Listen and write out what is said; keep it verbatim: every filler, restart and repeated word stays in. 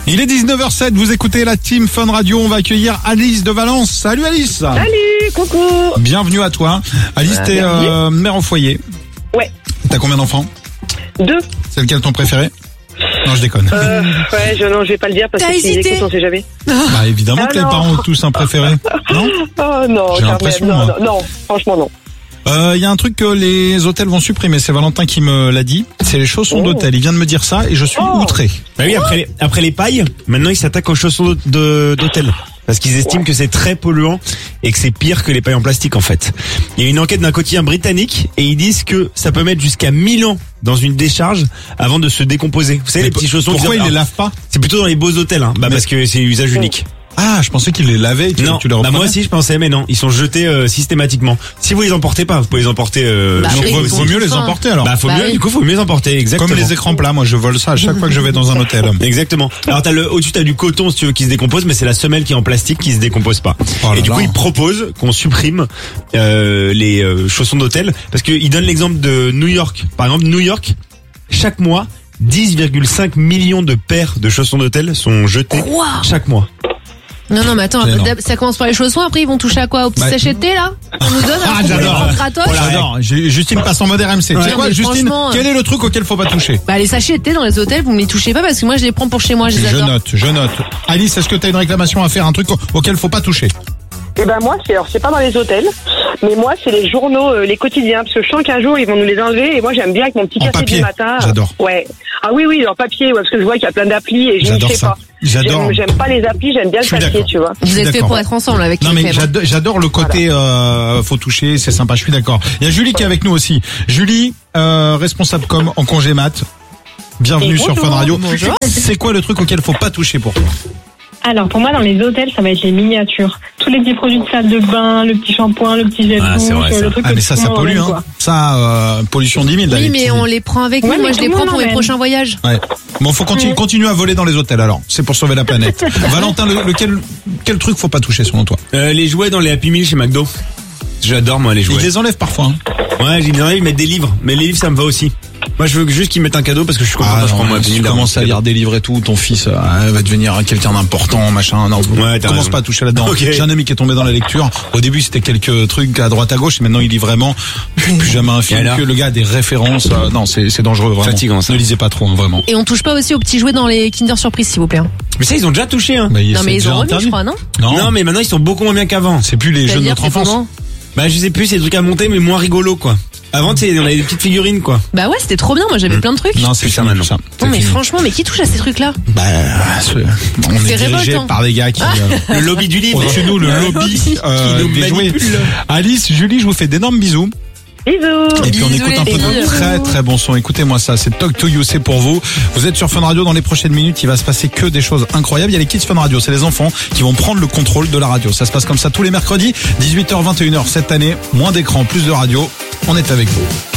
Il est dix-neuf heures zéro sept, vous écoutez la Team Fun Radio, on va accueillir Alice de Valence. Salut Alice. Salut, coucou. Bienvenue à toi. Alice, t'es euh, mère au foyer. Ouais. T'as combien d'enfants? Deux. C'est lequel ton préféré? Non, je déconne. Euh, ouais, je, non, je vais pas le dire parce T'as que si hésité. les écoute, on sait jamais. Bah évidemment Ah, que les non. parents ont tous un préféré. Non? Oh non, J'ai quand l'impression, même, non, moi. non, non, franchement non. Il euh, y a un truc que les hôtels vont supprimer, c'est Valentin qui me l'a dit. C'est les chaussons Oh. d'hôtel. Il vient de me dire ça et je suis Oh. outré. Bah oui, après les, après les pailles, maintenant ils s'attaquent aux chaussons d'hô- de- d'hôtel. Parce qu'ils estiment que c'est très polluant et que c'est pire que les pailles en plastique en fait. Il y a une enquête d'un quotidien britannique et ils disent que ça peut mettre jusqu'à mille ans dans une décharge avant de se décomposer. Vous savez, Mais les petits chaussons... Pourquoi qui- ils les alors, lavent pas? C'est plutôt dans les beaux hôtels, hein. Bah Mais- parce que c'est usage unique. Ah, je pensais qu'ils les lavaient et que Non, tu les bah reprenais. moi aussi je pensais, mais non, ils sont jetés euh, systématiquement. Si vous les emportez pas, vous pouvez les emporter. Euh, Bah, chez Donc, oui, vous vaut, aussi. vaut mieux les Enfin. emporter alors. Bah faut Bah mieux, oui. du coup faut mieux les emporter, exactement. Comme les écrans plats, moi je vole ça à chaque fois que je vais dans un hôtel. Exactement. Alors t'as le au-dessus t'as du coton si tu veux qui se décompose, mais c'est la semelle qui est en plastique qui se décompose pas. Oh là Et du là. coup ils proposent qu'on supprime euh, les euh, chaussons d'hôtel parce qu'ils donnent l'exemple de New York. Par exemple New York, chaque mois dix virgule cinq millions de paires de chaussons d'hôtel sont jetées Quoi chaque mois. Non, non, mais attends, C'est énorme. d'ab- ça commence par les chaussons, après ils vont toucher à quoi? Au petit Bah, sachet de thé, là? On nous donne Ah, un j'adore. gratos? J'adore. Ju- Justine passe en mode R M C. Tu sais Ouais, quoi, mais Justine, franchement, quel est le truc auquel faut pas toucher? Bah, les sachets de thé dans les hôtels, vous me les touchez pas parce que moi je les prends pour chez moi, je les Je adore. note, je note. Alice, est-ce que tu as une réclamation à faire, un truc au- auquel faut pas toucher? Et ben moi, c'est alors c'est pas dans les hôtels, mais moi c'est les journaux, euh, les quotidiens, parce que je sens qu'un jour ils vont nous les enlever et moi j'aime bien avec mon petit En café papier, du matin. j'adore. Ouais. Ah oui oui, en papier, ouais, parce que je vois qu'il y a plein d'applis et je n'y J'adore fais ça. pas. J'adore. J'aime, j'aime pas les applis, j'aime bien Je le suis papier, d'accord. tu vois. Je Vous suis êtes fait d'accord. pour être ensemble avec Non les mais fèves. j'adore, j'adore le côté euh, faut toucher, c'est sympa, je suis d'accord. Il y a Julie qui est avec nous aussi. Julie, euh, responsable com en congé mat. Bienvenue Et sur bonjour. Fun Radio. Bonjour. C'est quoi le truc auquel faut pas toucher pour toi? Alors pour moi dans les hôtels ça va être les miniatures, tous les petits produits de salle de bain, le petit shampoing, le petit gel Ah, c'est douche, vrai, ça. le truc Ah que mais ça, tout le ça monde pollue, emmène, hein. quoi. Ça, euh, pollution dix mille. là, Oui, les mais petits- on les prend avec nous. Ouais, Moi, mais je les tout le prends monde pour mes emmène. prochains voyages. Ouais. Bon, faut continuer, continuer à voler dans les hôtels alors. C'est pour sauver la planète. Valentin, le, lequel, quel truc faut pas toucher selon toi? Euh, les jouets dans les Happy Meal chez McDo. J'adore moi les Ils jouets. les enlèvent parfois. Hein. Ouais, j'ai bien envie de mettre des livres, mais les livres ça me va aussi. Moi je veux juste qu'ils mettent un cadeau parce que je suis content Ah, quand je non, prends mon Happy si tu Meal. commences à lire des livres et tout, ton fils euh, va devenir quelqu'un d'important, machin. Non, Ouais, t'as commence raison. pas à toucher là-dedans. Ok. J'ai un ami qui est tombé dans la lecture. Au début, c'était quelques trucs à droite à gauche, et maintenant il lit vraiment plus jamais un film. Et alors Que le gars a des références. euh, non, c'est c'est dangereux vraiment. Fatigant, ça. Ne lisez pas trop, hein, vraiment. Et on touche pas aussi aux petits jouets dans les Kinder Surprise, s'il vous plaît. hein. Mais ça ils ont déjà touché hein. Bah, il- Non, c'est mais ils déjà ont remis, interdit. je crois, non? Non, Non mais maintenant ils sont beaucoup moins bien qu'avant. c'est plus les jeux de C'est-à-dire, notre c'est enfance. comment Bah je sais plus, c'est des trucs à monter mais moins rigolo quoi. Avant tu sais on avait des petites figurines quoi. Bah ouais, c'était trop bien. Moi, j'avais plein de trucs. Non, c'est Plus ça fini, maintenant. tout ça. Non, C'est mais fini. franchement, mais qui touche à ces trucs-là? Bah, c'est- on est C'est dirigé révoltant. par des gars qui. euh, Le lobby du livre. Au-dessus de nous, le lobby euh, Qui nous des jouets. manipule. Alice, Julie, je vous fais d'énormes bisous. Bisous. Et puis on Bisous, écoute un les peu de filles. très très bon son. Écoutez-moi ça, c'est Talk to You, c'est pour vous. Vous êtes sur Fun Radio, dans les prochaines minutes, il va se passer que des choses incroyables. Il y a les Kids Fun Radio, c'est les enfants qui vont prendre le contrôle de la radio. Ça se passe comme ça tous les mercredis, dix-huit heures vingt et une heures cette année. Moins d'écran, plus de radio. On est avec vous.